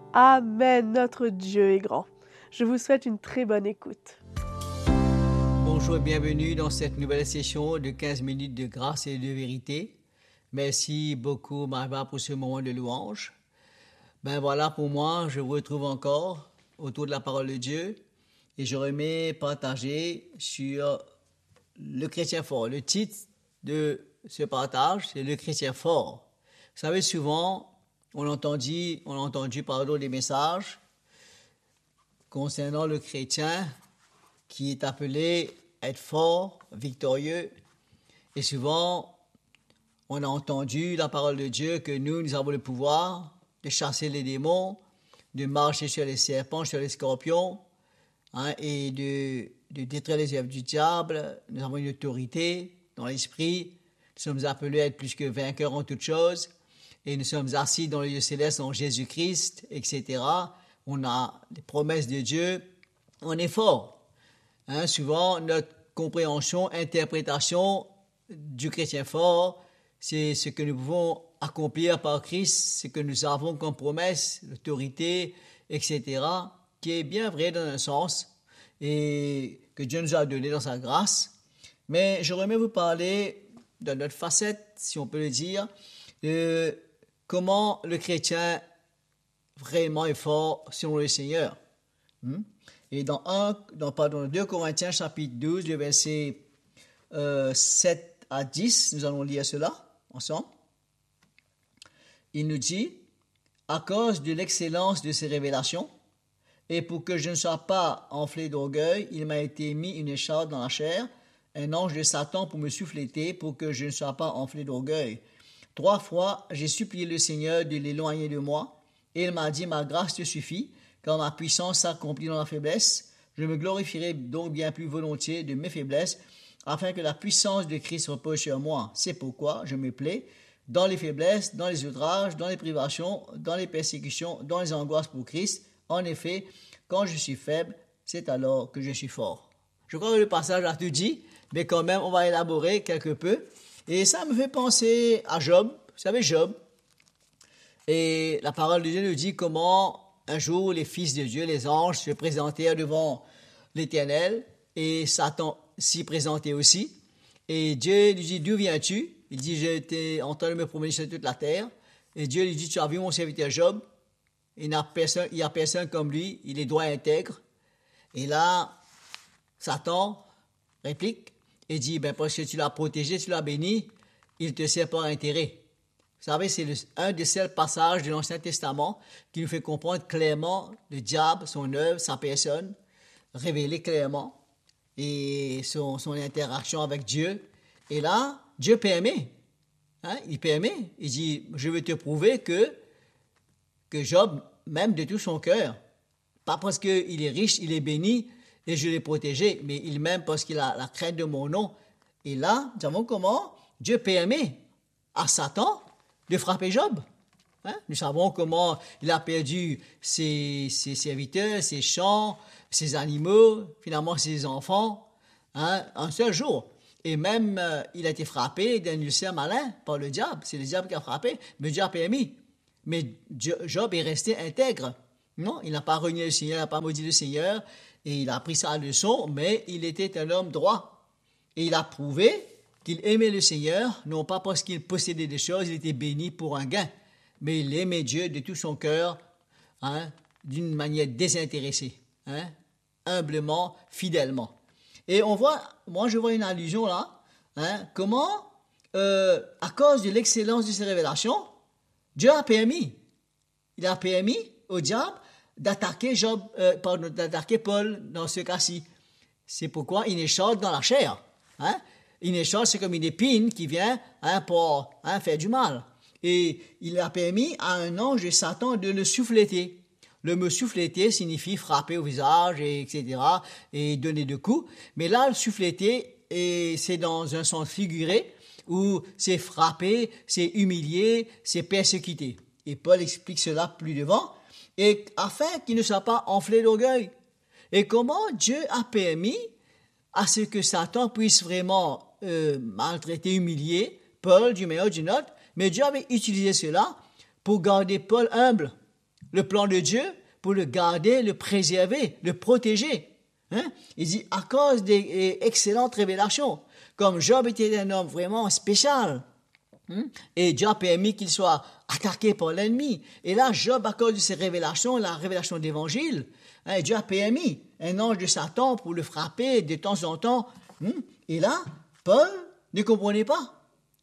Amen, notre Dieu est grand. Je vous souhaite une très bonne écoute. Bonjour et bienvenue dans cette nouvelle session de 15 minutes de grâce et de vérité. Merci beaucoup Marva pour ce moment de louange. Ben voilà, pour moi, je vous retrouve encore autour de la parole de Dieu et j'aurais aimé partager sur le chrétien fort. Le titre de ce partage, c'est le chrétien fort. Vous savez, souvent, on a entendu des messages concernant le chrétien qui est appelé à être fort, victorieux. Et souvent, on a entendu la parole de Dieu que nous avons le pouvoir de chasser les démons, de marcher sur les serpents, sur les scorpions, et de détruire les œuvres du diable. Nous avons une autorité dans l'esprit. Nous sommes appelés à être plus que vainqueurs en toutes choses. Et nous sommes assis dans le lieu céleste en Jésus-Christ, etc. On a des promesses de Dieu. On est fort. Souvent, notre compréhension, interprétation du chrétien fort, c'est ce que nous pouvons accomplir par Christ, ce que nous avons comme promesse, l'autorité, etc., qui est bien vrai dans un sens et que Dieu nous a donné dans sa grâce. Mais j'aurais aimé vous parler de notre facette, si on peut le dire, de comment le chrétien vraiment est fort selon le Seigneur. Et dans 2 Corinthiens chapitre 12, le verset 7 à 10, nous allons lire cela ensemble. Il nous dit, « À cause de l'excellence de ces révélations, et pour que je ne sois pas enflé d'orgueil, il m'a été mis une écharpe dans la chair, un ange de Satan pour me souffléter, pour que je ne sois pas enflé d'orgueil. 3 fois, j'ai supplié le Seigneur de l'éloigner de moi, et il m'a dit, ma grâce te suffit, car ma puissance s'accomplit dans la faiblesse. Je me glorifierai donc bien plus volontiers de mes faiblesses, afin que la puissance de Christ repose sur moi. C'est pourquoi je me plais dans les faiblesses, dans les outrages, dans les privations, dans les persécutions, dans les angoisses pour Christ. En effet, quand je suis faible, c'est alors que je suis fort. » Je crois que le passage a tout dit, mais quand même, on va élaborer quelque peu. Et ça me fait penser à Job. Vous savez, Job. Et la parole de Dieu nous dit comment un jour les fils de Dieu, les anges, se présentèrent devant l'Éternel et Satan s'y présentait aussi. Et Dieu lui dit, d'où viens-tu? Il dit, j'ai été en train de me promener sur toute la terre. Et Dieu lui dit, tu as vu mon serviteur Job? Il n'y a personne comme lui, il est droit et intègre. Et là, Satan réplique et dit, parce que tu l'as protégé, tu l'as béni, il te sert par intérêt. Vous savez, c'est un des seuls passages de l'Ancien Testament qui nous fait comprendre clairement le diable, son œuvre, sa personne, révélée clairement, et son interaction avec Dieu. Et là, Dieu permet. Il permet. Il dit, je veux te prouver que Job m'aime de tout son cœur. Pas parce qu'il est riche, il est béni, et je l'ai protégé, mais il m'aime parce qu'il a la crainte de mon nom. Et là, nous savons comment Dieu permet à Satan de frapper Job. Nous savons comment il a perdu ses serviteurs, ses champs, ses animaux, finalement ses enfants, un seul jour. Et même, il a été frappé d'un ulcère malin par le diable. C'est le diable qui a frappé, mais Dieu a permis. Mais Job est resté intègre. Non, il n'a pas renié le Seigneur, il n'a pas maudit le Seigneur, et il a pris sa leçon, mais il était un homme droit. Et il a prouvé qu'il aimait le Seigneur, non pas parce qu'il possédait des choses, il était béni pour un gain, mais il aimait Dieu de tout son cœur, d'une manière désintéressée, humblement, fidèlement. Et je vois une allusion là, comment, à cause de l'excellence de ces révélations, Dieu a permis, il a permis au diable d'attaquer Paul dans ce cas-ci. C'est pourquoi une écharpe dans la chair. Une écharpe, c'est comme une épine qui vient pour faire du mal. Et il a permis à un ange de Satan de le souffléter. Le mot souffléter signifie frapper au visage, etc., et donner des coups. Mais là, le souffléter, c'est dans un sens figuré, où c'est frapper, c'est humilier, c'est persécuter. Et Paul explique cela plus devant, et afin qu'il ne soit pas enflé d'orgueil. Et comment Dieu a permis à ce que Satan puisse vraiment maltraiter, humilier Paul d'une manière ou d'une autre, mais Dieu avait utilisé cela pour garder Paul humble. le plan de Dieu pour le garder, le préserver, le protéger. Il dit, à cause des excellentes révélations, comme Job était un homme vraiment spécial, et Dieu a permis qu'il soit attaqué par l'ennemi. Et là, Job, à cause de ces révélations, la révélation d'évangile, Dieu a permis un ange de Satan pour le frapper de temps en temps. Et là, Paul ne comprenait pas.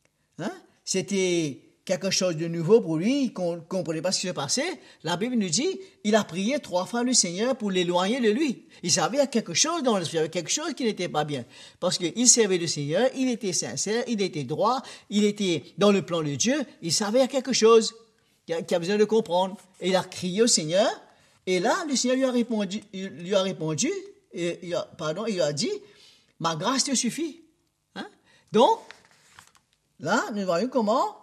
C'était quelque chose de nouveau pour lui, il ne comprenait pas ce qui se passait. La Bible nous dit, il a prié 3 fois le Seigneur pour l'éloigner de lui. Il savait qu'il y avait quelque chose dans l'esprit, il y avait quelque chose qui n'était pas bien. Parce qu'il servait le Seigneur, il était sincère, il était droit, il était dans le plan de Dieu, il savait qu'il y a quelque chose qu'il a besoin de comprendre. Et il a crié au Seigneur, et là, le Seigneur lui a répondu, il a dit, ma grâce te suffit. Donc, là, nous voyons comment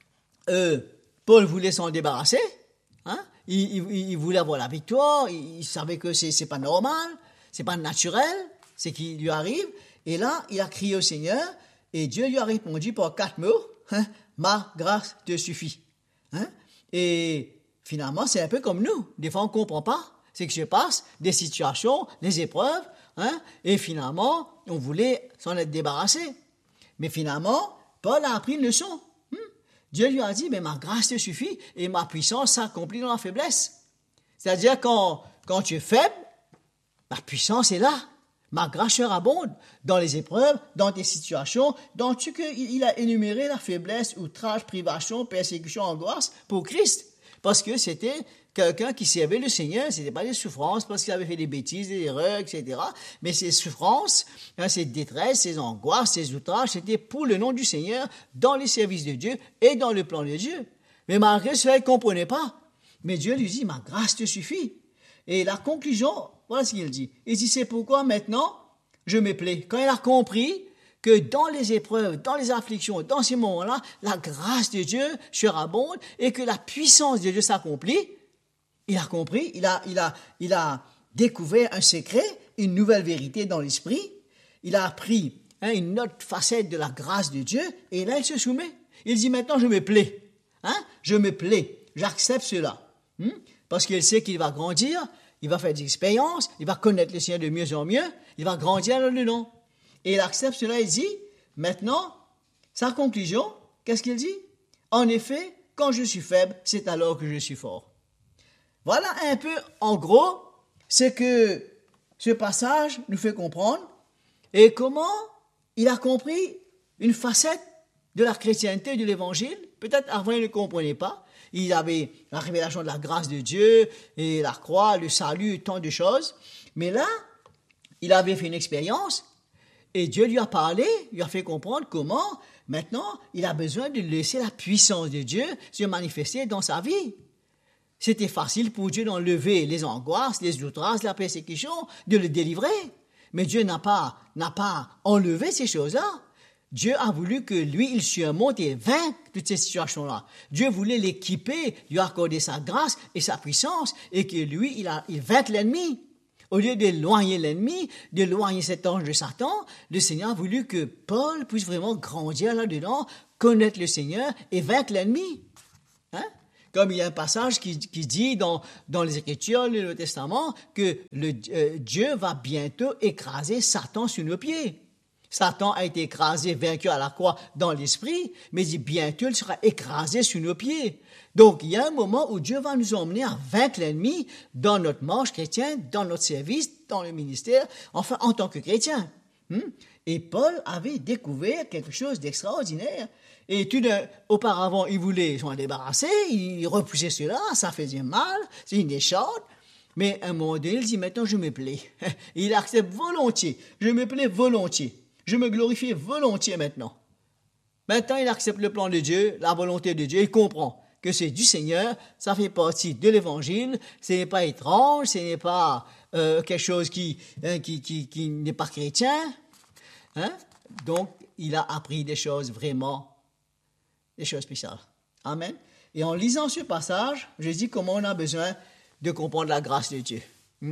Paul voulait s'en débarrasser. Il voulait avoir la victoire. Il savait que c'est pas normal, c'est pas naturel, c'est qui lui arrive. Et là, il a crié au Seigneur et Dieu lui a répondu par 4 mots. Ma grâce te suffit. Et finalement, c'est un peu comme nous. Des fois, on comprend pas ce qui se passe, des situations, des épreuves. Et finalement, on voulait s'en être débarrassé. Mais finalement, Paul a appris une leçon. Dieu lui a dit, mais ma grâce te suffit et ma puissance s'accomplit dans la faiblesse. C'est-à-dire quand tu es faible, ma puissance est là. Ma grâce surabonde dans les épreuves, dans tes situations, dans tout ce qu'il a énuméré, la faiblesse, outrage, privation, persécution, angoisse, pour Christ. Parce que c'était quelqu'un qui servait le Seigneur, ce n'était pas des souffrances parce qu'il avait fait des bêtises, des erreurs, etc. Mais ces souffrances, ces détresses, ces angoisses, ces outrages, c'était pour le nom du Seigneur, dans les services de Dieu et dans le plan de Dieu. Mais malgré cela, il ne comprenait pas. Mais Dieu lui dit, ma grâce te suffit. Et la conclusion, voilà ce qu'il dit. Il dit, c'est pourquoi maintenant, je me plais. Quand il a compris que dans les épreuves, dans les afflictions, dans ces moments-là, la grâce de Dieu surabonde et que la puissance de Dieu s'accomplit, il a compris, il a découvert un secret, une nouvelle vérité dans l'esprit. Il a appris une autre facette de la grâce de Dieu et là, il se soumet. Il dit, maintenant, je me plais. Je me plais. J'accepte cela. Parce qu'il sait qu'il va grandir, il va faire des expériences, il va connaître le Seigneur de mieux en mieux, il va grandir dans le nom. Et il accepte cela, il dit, maintenant, sa conclusion, qu'est-ce qu'il dit? En effet, quand je suis faible, c'est alors que je suis fort. Voilà un peu, en gros, ce que ce passage nous fait comprendre et comment il a compris une facette de la chrétienté, de l'évangile. Peut-être avant, il ne comprenait pas. Il avait la révélation de la grâce de Dieu et la croix, le salut, tant de choses. Mais là, il avait fait une expérience et Dieu lui a parlé, lui a fait comprendre comment, maintenant, il a besoin de laisser la puissance de Dieu se manifester dans sa vie. C'était facile pour Dieu d'enlever les angoisses, les outrages, la persécution, de le délivrer. Mais Dieu n'a pas enlevé ces choses-là. Dieu a voulu que lui, il surmonte et vaincre toutes ces situations-là. Dieu voulait l'équiper, lui accorder sa grâce et sa puissance, et que lui, il vainque l'ennemi. Au lieu d'éloigner l'ennemi, d'éloigner cet ange de Satan, le Seigneur a voulu que Paul puisse vraiment grandir là-dedans, connaître le Seigneur et vaincre l'ennemi. Comme il y a un passage qui dit dans les Écritures, le Nouveau Testament, que Dieu va bientôt écraser Satan sous nos pieds. Satan a été écrasé, vaincu à la croix dans l'esprit, mais il dit bientôt il sera écrasé sous nos pieds. Donc il y a un moment où Dieu va nous emmener à vaincre l'ennemi dans notre marche chrétienne, dans notre service, dans le ministère, enfin en tant que chrétien. Et Paul avait découvert quelque chose d'extraordinaire. Et auparavant, il voulait s'en débarrasser, il repoussait cela, ça faisait mal, c'est une décharge. Mais à un moment donné, il dit, maintenant je me plais. Il accepte volontiers, je me plais volontiers. Je me glorifie volontiers maintenant. Maintenant, il accepte le plan de Dieu, la volonté de Dieu, il comprend que c'est du Seigneur, ça fait partie de l'Évangile, ce n'est pas étrange, ce n'est pas quelque chose qui n'est pas chrétien. Donc, il a appris des choses vraiment, des choses spéciales. Amen. Et en lisant ce passage, je dis comment on a besoin de comprendre la grâce de Dieu.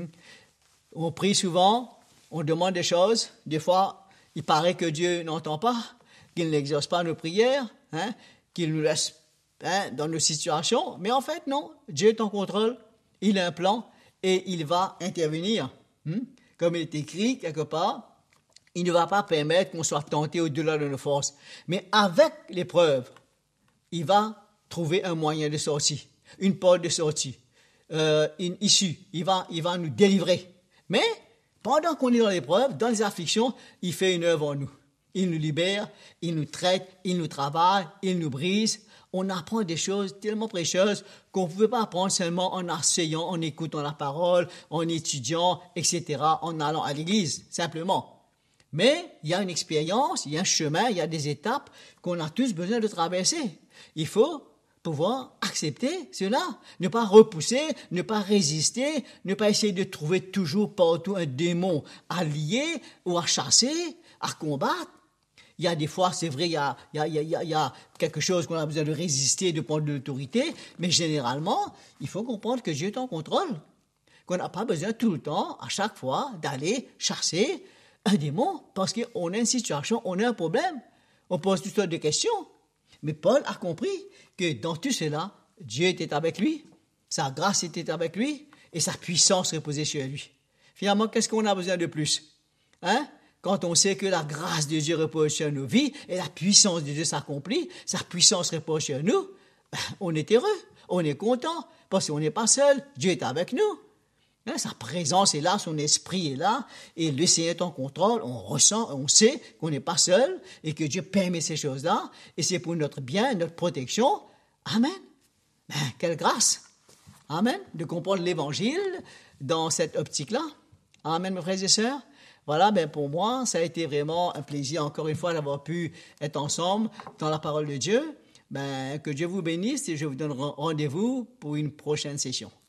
On prie souvent, on demande des choses, des fois, il paraît que Dieu n'entend pas, qu'il n'exauce pas nos prières, qu'il nous laisse dans nos situations. Mais en fait, non. Dieu est en contrôle. Il a un plan et il va intervenir. Comme il est écrit quelque part, il ne va pas permettre qu'on soit tenté au-delà de nos forces. Mais avec l'épreuve, il va trouver un moyen de sortie, une porte de sortie, une issue. Il va nous délivrer. Mais pendant qu'on est dans l'épreuve, dans les afflictions, il fait une œuvre en nous. Il nous libère, il nous traite, il nous travaille, il nous brise. On apprend des choses tellement précieuses qu'on ne pouvait pas apprendre seulement en asseyant, en écoutant la parole, en étudiant, etc., en allant à l'église, simplement. Mais il y a une expérience, il y a un chemin, il y a des étapes qu'on a tous besoin de traverser. Il faut pouvoir accepter cela, ne pas repousser, ne pas résister, ne pas essayer de trouver toujours partout un démon à lier ou à chasser, à combattre. Il y a des fois, c'est vrai, il y a quelque chose qu'on a besoin de résister, de prendre de l'autorité, mais généralement, il faut comprendre que Dieu est en contrôle, qu'on n'a pas besoin tout le temps, à chaque fois, d'aller chasser un démon, parce qu'on a une situation, on a un problème, on pose toutes sortes de questions. Mais Paul a compris que dans tout cela, Dieu était avec lui, sa grâce était avec lui, et sa puissance reposait sur lui. Finalement, qu'est-ce qu'on a besoin de plus? Quand on sait que la grâce de Dieu repose sur nos vies, et la puissance de Dieu s'accomplit, sa puissance repose sur nous, on est heureux, on est content, parce qu'on n'est pas seul, Dieu est avec nous. Sa présence est là, son esprit est là, et le Seigneur est en contrôle, on ressent, on sait qu'on n'est pas seul, et que Dieu permet ces choses-là, et c'est pour notre bien, notre protection. Amen. Quelle grâce. Amen. De comprendre l'Évangile dans cette optique-là. Amen, mes frères et sœurs. Voilà, pour moi, ça a été vraiment un plaisir, encore une fois, d'avoir pu être ensemble dans la parole de Dieu. Que Dieu vous bénisse, et je vous donne rendez-vous pour une prochaine session.